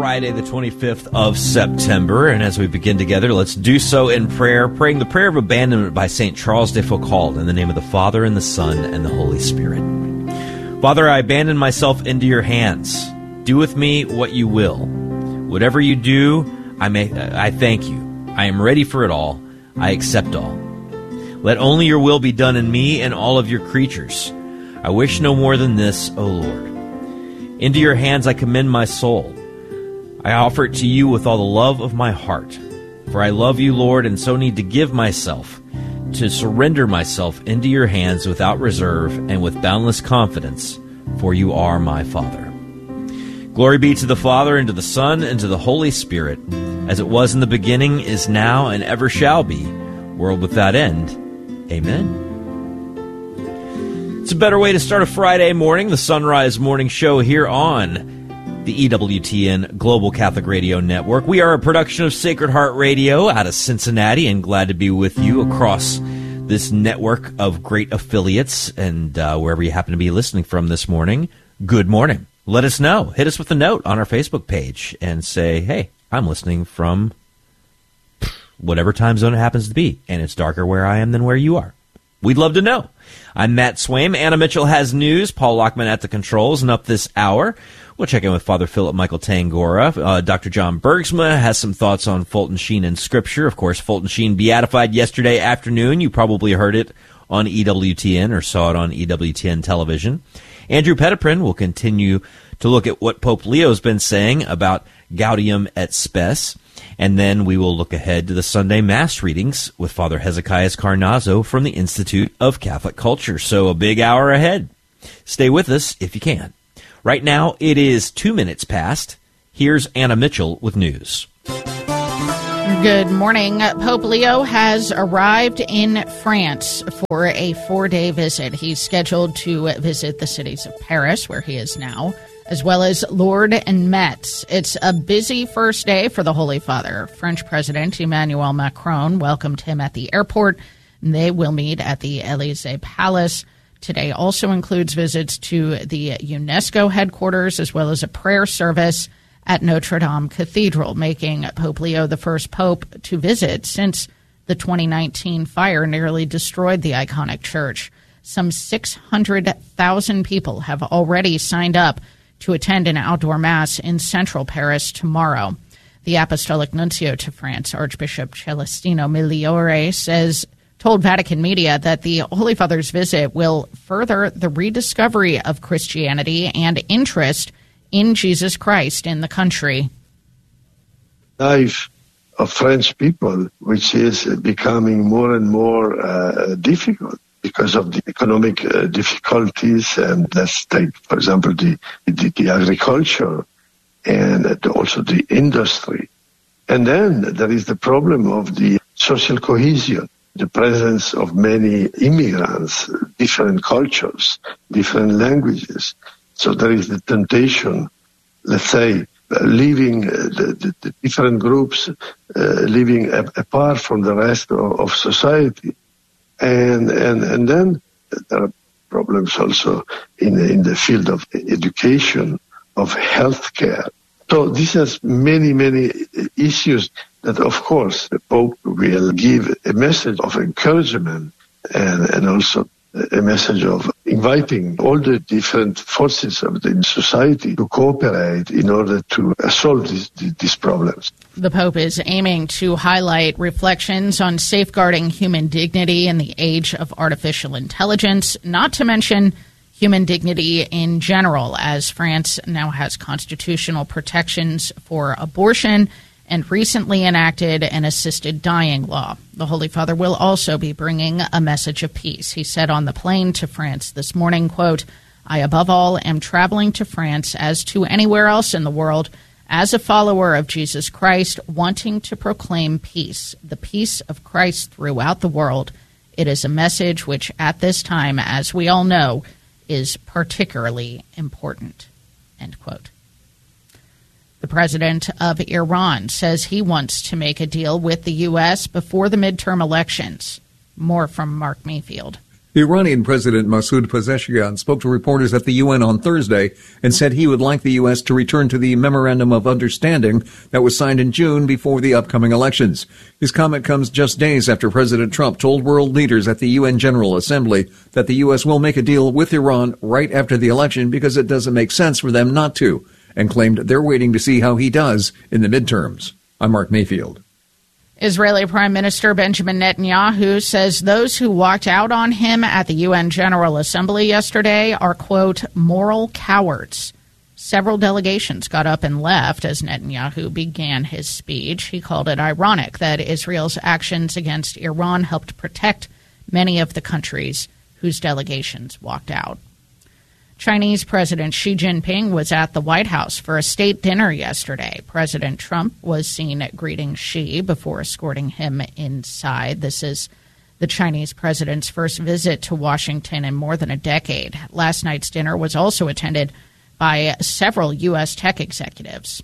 Friday, the 25th of September, and as we begin together, let's do so in prayer, praying the prayer of abandonment by St. Charles de Foucauld, in the name of the Father, and the Son, and the Holy Spirit. Father, I abandon myself into your hands. Do with me what you will. Whatever you do, I thank you. I am ready for it all. I accept all. Let only your will be done in me and all of your creatures. I wish no more than this, O Lord. Into your hands I commend my soul. I offer it to you with all the love of my heart. For I love you, Lord, and so need to give myself, to surrender myself into your hands without reserve and with boundless confidence, for you are my Father. Glory be to the Father, and to the Son, and to the Holy Spirit, as it was in the beginning, is now, and ever shall be, world without end. Amen. It's a better way to start a Friday morning, the Sunrise Morning Show here on the EWTN Global Catholic Radio Network. We are a production of Sacred Heart Radio out of Cincinnati, and glad to be with you across this network of great affiliates, and wherever you happen to be listening from this morning, good morning. Let us know. Hit us with a note on our Facebook page and say, hey, I'm listening from whatever time zone it happens to be, and it's darker where I am than where you are. We'd love to know. I'm Matt Swaim. Anna Mitchell has news. Paul Lockman at the controls. And up this hour, we'll check in with Father Philip Michael Tangora. Dr. John Bergsma has some thoughts on Fulton Sheen and Scripture. Of course, Fulton Sheen beatified yesterday afternoon. You probably heard it on EWTN or saw it on EWTN television. Andrew Petiprin will continue to look at what Pope Leo's been saying about Gaudium et Spes. And then we will look ahead to the Sunday Mass readings with Father Hezekiah Carnazzo from the Institute of Catholic Culture. So a big hour ahead. Stay with us if you can. Right now, it is 2 minutes past. Here's Anna Mitchell with news. Good morning. Pope Leo has arrived in France for a 4-day visit. He's scheduled to visit the cities of Paris, where he is now, as well as Lourdes and Metz. It's a busy first day for the Holy Father. French President Emmanuel Macron welcomed him at the airport. They will meet at the Élysée Palace. Today also includes visits to the UNESCO headquarters, as well as a prayer service at Notre Dame Cathedral, making Pope Leo the first pope to visit since the 2019 fire nearly destroyed the iconic church. Some 600,000 people have already signed up to attend an outdoor mass in central Paris tomorrow. The Apostolic Nuncio to France, Archbishop Celestino Migliore, told Vatican Media that the Holy Father's visit will further the rediscovery of Christianity and interest in Jesus Christ in the country. Life of French people, which is becoming more and more difficult because of the economic difficulties, and let's take, for example, the agriculture and also the industry. And then there is the problem of the social cohesion, the presence of many immigrants, different cultures, different languages. So there is the temptation, let's say, leaving the different groups, living apart from the rest of society. And then there are problems also in the field of education, of healthcare. So this has many issues that, of course, the Pope will give a message of encouragement and also a message of inviting all the different forces of the society to cooperate in order to solve these problems. The Pope is aiming to highlight reflections on safeguarding human dignity in the age of artificial intelligence, not to mention human dignity in general, as France now has constitutional protections for abortion and recently enacted an assisted dying law. The Holy Father will also be bringing a message of peace. He said on the plane to France this morning, quote, "I above all am traveling to France as to anywhere else in the world as a follower of Jesus Christ, wanting to proclaim peace, the peace of Christ throughout the world. It is a message which at this time, as we all know, is particularly important," end quote. The president of Iran says he wants to make a deal with the U.S. before the midterm elections. More from Mark Mayfield. Iranian President Masoud Pezeshkian spoke to reporters at the UN on Thursday and said he would like the U.S. to return to the Memorandum of Understanding that was signed in June before the upcoming elections. His comment comes just days after President Trump told world leaders at the UN General Assembly that the U.S. will make a deal with Iran right after the election because it doesn't make sense for them not to, and claimed they're waiting to see how he does in the midterms. I'm Mark Mayfield. Israeli Prime Minister Benjamin Netanyahu says those who walked out on him at the UN General Assembly yesterday are, quote, moral cowards. Several delegations got up and left as Netanyahu began his speech. He called it ironic that Israel's actions against Iran helped protect many of the countries whose delegations walked out. Chinese President Xi Jinping was at the White House for a state dinner yesterday. President Trump was seen greeting Xi before escorting him inside. This is the Chinese president's first visit to Washington in more than a decade. Last night's dinner was also attended by several U.S. tech executives.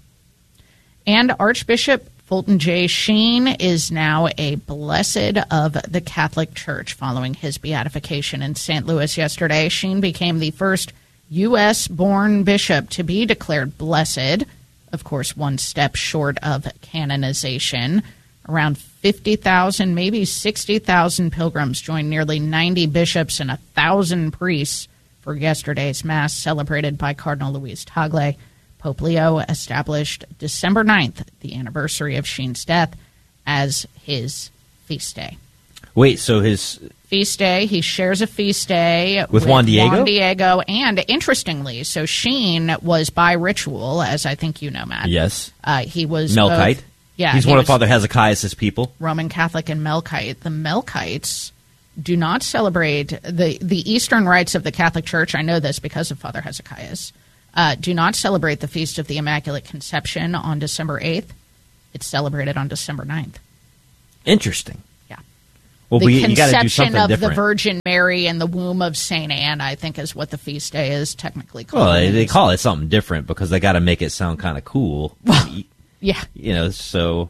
And Archbishop Fulton J. Sheen is now a blessed of the Catholic Church following his beatification in St. Louis yesterday. Sheen became the first U.S.-born bishop to be declared blessed, of course, one step short of canonization. Around 50,000, maybe 60,000 pilgrims joined nearly 90 bishops and 1,000 priests for yesterday's Mass, celebrated by Cardinal Luis Tagle. Pope Leo established December 9th, the anniversary of Sheen's death, as his feast day. Wait, so his feast day, he shares a feast day with Juan Diego? Juan Diego, and interestingly, so Sheen was by ritual, as I think you know, Matt. Yes. He was Melkite. Both, yeah, he's one of Father Hezekiah's people. Roman Catholic and Melkite. The Melkites do not celebrate the Eastern rites of the Catholic Church. I know this because of Father Hezekiah's. Do not celebrate the Feast of the Immaculate Conception on December 8th. It's celebrated on December 9th. Interesting. Yeah. Well, the you got to do conception something of different. the Virgin Mary in the womb of St. Anne, I think, is what the feast day is technically called. Well, they call it something different because they got to make it sound kind of cool. Yeah. You know, so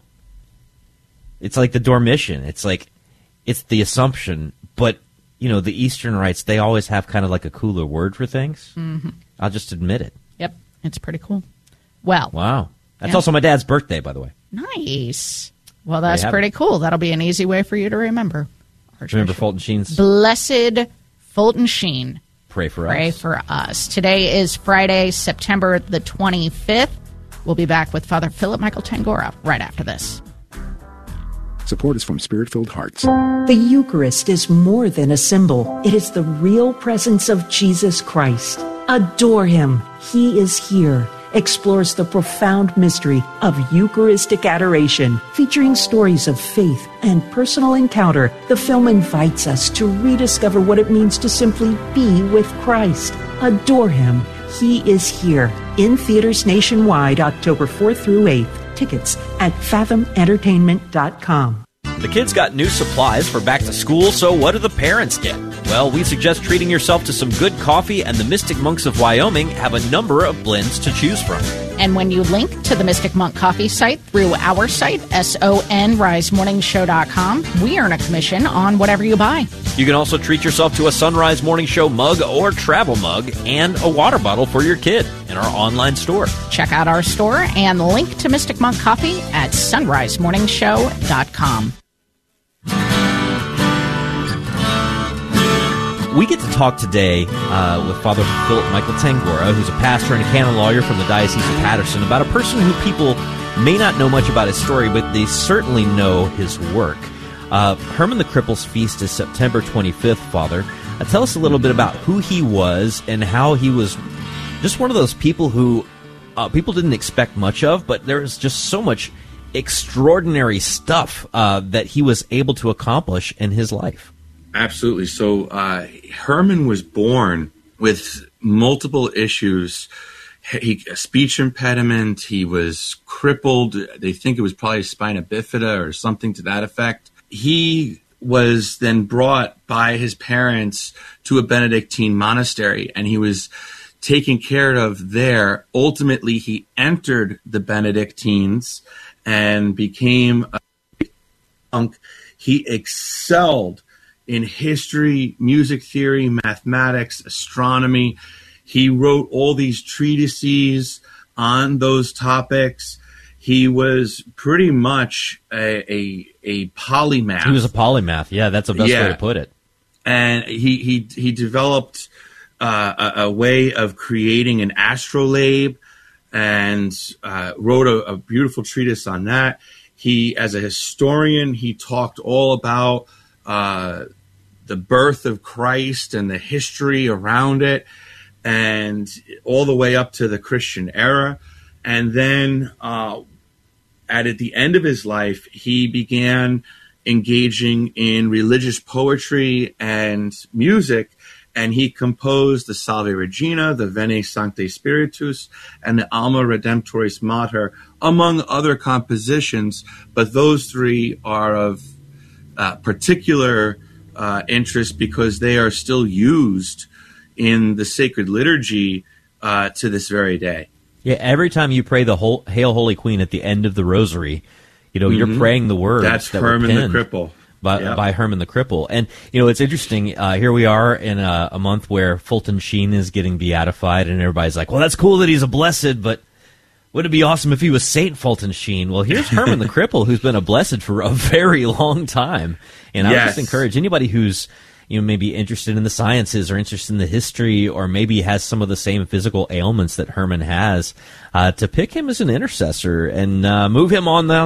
it's like the Dormition. It's like it's the Assumption, but, you know, the Eastern rites, they always have kind of like a cooler word for things. Mm-hmm. I'll just admit it. Yep. It's pretty cool. Well. Wow. That's also my dad's birthday, by the way. Nice. Well, that's pretty cool. That'll be an easy way for you to remember. Remember Fulton Sheen's? Blessed Fulton Sheen. Pray for us. Pray for us. Today is Friday, September the 25th. We'll be back with Father Philip Michael Tangora right after this. Support is from Spirit-Filled Hearts. The Eucharist is more than a symbol. It is the real presence of Jesus Christ. Adore Him. He is here. Explores the profound mystery of Eucharistic adoration, featuring stories of faith and personal encounter. The film invites us to rediscover what it means to simply be with Christ. Adore Him. He is here. In theaters nationwide, October 4th through 8th. Tickets at fathomentertainment.com. The kids got new supplies for back to school, so what do the parents get? Well, we suggest treating yourself to some good coffee, and the Mystic Monks of Wyoming have a number of blends to choose from. And when you link to the Mystic Monk Coffee site through our site, sonrisemorningshow.com, we earn a commission on whatever you buy. You can also treat yourself to a Sunrise Morning Show mug or travel mug and a water bottle for your kid in our online store. Check out our store and link to Mystic Monk Coffee at sonrisemorningshow.com. We get to talk today with Father Philip Michael Tangora, who's a pastor and a canon lawyer from the Diocese of Patterson, about a person who people may not know much about his story, but they certainly know his work. Herman the Cripple's feast is September 25th, Father. Tell us a little bit about who he was and how he was just one of those people who people didn't expect much of, but there's just so much extraordinary stuff that he was able to accomplish in his life. Absolutely. So Herman was born with multiple issues. A speech impediment. He was crippled. They think it was probably spina bifida or something to that effect. He was then brought by his parents to a Benedictine monastery, and he was taken care of there. Ultimately, he entered the Benedictines and became a monk. He excelled in history, music theory, mathematics, astronomy. He wrote all these treatises on those topics. He was pretty much a polymath. He was a polymath. Yeah, that's the best way to put it. And he developed a way of creating an astrolabe and wrote a beautiful treatise on that. He, as a historian, he talked all about the birth of Christ and the history around it, and all the way up to the Christian era. And then at the end of his life, he began engaging in religious poetry and music, and he composed the Salve Regina, the Veni Sancte Spiritus, and the Alma Redemptoris Mater, among other compositions. But those three are of particular interest because they are still used in the sacred liturgy to this very day. Yeah, every time you pray the Hail Holy Queen at the end of the Rosary, you're praying the words. That's that Herman were the Cripple. By Herman the Cripple. And, it's interesting. Here we are in a month where Fulton Sheen is getting beatified, and everybody's like, well, that's cool that he's a blessed, but wouldn't it be awesome if he was Saint Fulton Sheen? Well, here's Herman the Cripple, who's been a blessed for a very long time. And I would just encourage anybody who's maybe interested in the sciences or interested in the history or maybe has some of the same physical ailments that Herman has, to pick him as an intercessor and move him on down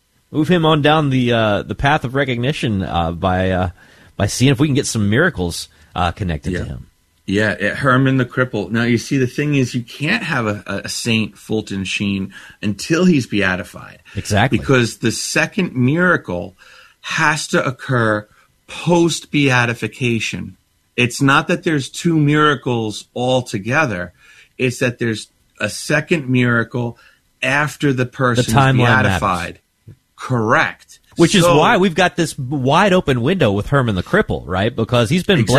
the path of recognition by seeing if we can get some miracles connected to him. Yeah, Herman the Cripple. Now, you see, the thing is, you can't have a Saint Fulton Sheen until he's beatified. Exactly. Because the second miracle has to occur post-beatification. It's not that there's two miracles altogether. It's that there's a second miracle after the person is beatified. Matters. Correct. Which is why we've got this wide open window with Herman the Cripple, right? Because he's been blessed